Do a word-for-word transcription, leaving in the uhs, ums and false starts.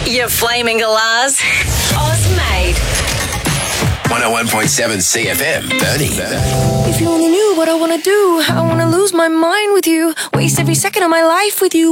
You flaming galahs. Oz made. one oh one point seven C F M, Bernie. If you only knew what I wanna do, I wanna lose my mind with you, waste every second of my life with you.